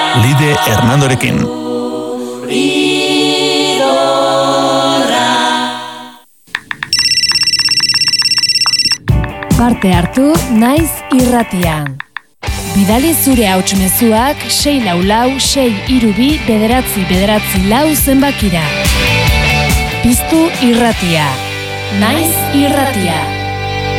Lide Hernandorekin. Parte hartu naiz irratian. Bidali zure hauts-mezuak 644-632-944 zenbakira. Piztu irratia. Naiz irratia.